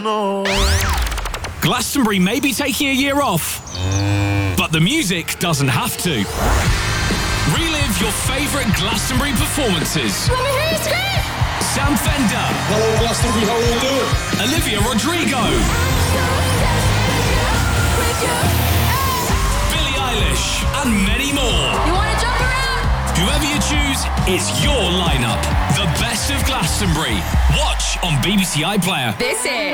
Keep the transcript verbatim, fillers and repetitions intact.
No. Glastonbury may be taking a year off, but the music doesn't have to. Relive your favourite Glastonbury performances. Let me hear you scream! Sam Fender. Hello, Glastonbury, how are you doing? Olivia Rodrigo. Billie Eilish, and many more. You want to jump around? Whoever you choose, it's your lineup. The best of Glastonbury. Watch on B B C iPlayer. This is